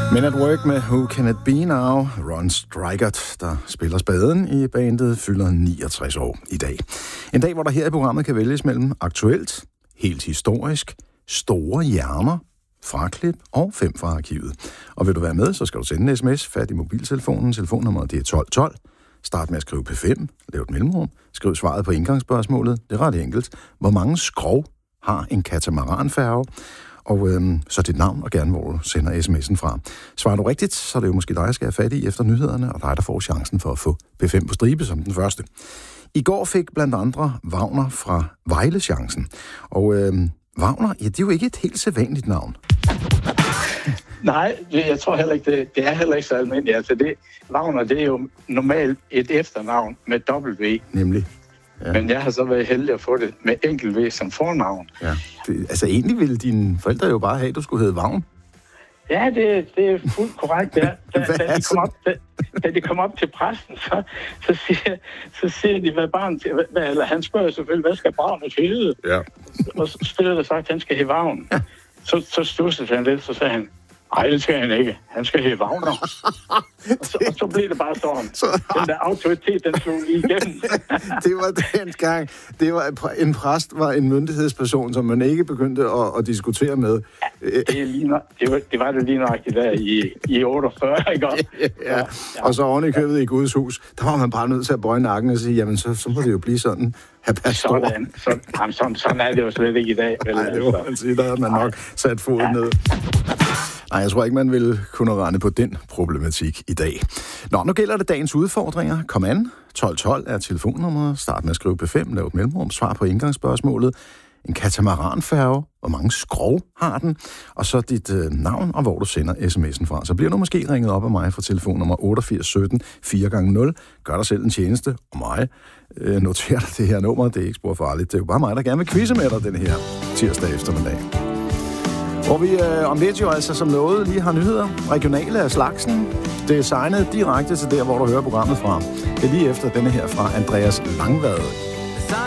Men at Work med Who Can It Be Now? Ron Strikert, der spiller spaden i bandet, fylder 69 år i dag. En dag, hvor der her i programmet kan vælges mellem aktuelt, helt historisk, store hjerner, fraklip og 5 fra arkivet. Og vil du være med, så skal du sende en sms, fat i mobiltelefonen. Telefonnummeret det er 1212. Start med at skrive P5, lav et mellemrum, skriv svaret på indgangsspørgsmålet. Det er ret enkelt. Hvor mange skrov har en katamaranfærge? Og så dit navn og gerne, hvor du sender sms'en fra. Svarer du rigtigt, så er det jo måske dig, jeg skal have fat i efter nyhederne, og dig, der får chancen for at få P5 på stribe som den første. I går fik blandt andre Wagner fra Vejle chancen. Og Wagner, ja, det er jo ikke et helt sædvanligt navn. Nej, jeg tror heller ikke, det er heller ikke så almindeligt. Altså Wagner, det er jo normalt et efternavn med W. Nemlig. Ja. Men jeg har så været heldig at få det med enkelt V som fornavn. Ja. Altså egentlig ville dine forældre jo bare have, at du skulle hedde Vagn. Ja, det er fuldt korrekt. Ja. Da de kom op til præsten, så siger de, hvad barnet til. Eller han spørger selvfølgelig, hvad skal barnet hedde? Ja. Og så stiller der sagt, at han skal hedde Vagn. Ja. Så stussede han lidt, så sagde han, nej, det skal han ikke. Han skal hedde Wagner. og så blev det bare sådan. Den der autoritet, den slog lige igennem. Det var den gang. Det var en præst var en myndighedsperson, som man ikke begyndte at diskutere med. Det var det lige nøjagtigt der i 48, ikke også? Ja. Og så oven i købet i Guds hus, der var man bare nødt til at bøje nakken og sige, jamen så må det jo blive sådan. Sådan er det jo slet ikke i dag. Nej, det må man sige, der har man nok sat foden ned. Nej, jeg tror ikke, man vil kunne rende på den problematik i dag. Nå, nu gælder det dagens udfordringer. Kom an. 1212 er telefonnummeret. Start med at skrive P5, lav et mellemrum, svar på indgangsspørgsmålet. En katamaranfærge. Hvor mange skrov har den? Og så dit navn, og hvor du sender sms'en fra. Så bliver du måske ringet op af mig fra telefonnummer 8817 4x0. Gør dig selv en tjeneste, og mig. Noter dig det her nummer. Det er ikke spor farligt. Det er jo bare mig, der gerne vil quizze med dig den her tirsdag eftermiddag. Hvor vi om lidt jo altså som noget lige har nyheder. Regionale af slagsen. Designet direkte til der, hvor du hører programmet fra. Det er lige efter denne her fra Andreas Langvad.